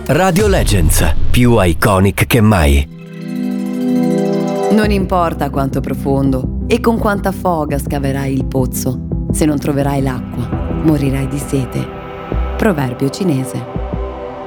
Radio Legends, più iconic che mai. Non importa quanto profondo e con quanta foga scaverai il pozzo, se non troverai l'acqua, morirai di sete. Proverbio cinese.